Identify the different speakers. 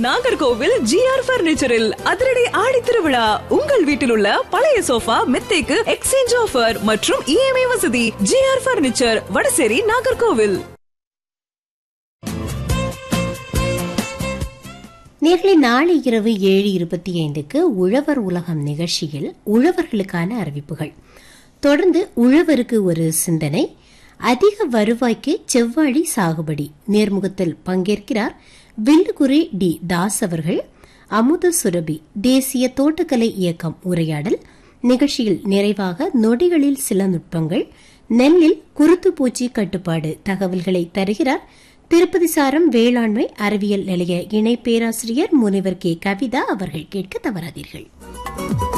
Speaker 1: Nagercoil GR பர்னிச்சரில் அதிரடி ஆடி திருவிழா. உங்கள் வீட்டில் உள்ள பழைய சோஃபா மெத்தைக்கு எக்ஸ்சேஞ்ச் ஆஃபர் மற்றும் இஎம்ஐ வசதி. GR furniture, Vadasery, Nagercoil.
Speaker 2: நேர்களை நாளை இரவு 7:25 உழவர் உலகம் நிகழ்ச்சியில் உழவர்களுக்கான அறிவிப்புகள். தொடர்ந்து உழவருக்கு ஒரு சிந்தனை, அதிக வருவாய்க்கு செவ்வாழை சாகுபடி நேர்முகத்தில் பங்கேற்கிறார் வில்லுக்குறி டி தாஸ் அவர்கள். அமுத சுரபி தேசிய தோட்டக்கலை இயக்கம் உரையாடல். நிகழ்ச்சியில் நிறைவாக நொடிகளில் சில நுட்பங்கள், நெல்லில் குருத்துப்பூச்சி கட்டுப்பாடு தகவல்களை தருகிறார் திருப்பதி சாரம் வேளாண்மை அறிவியல் நிலைய இணை பேராசிரியர் முனைவர் கே. கவிதா அவர்கள். கேட்க தவறாதீர்கள்.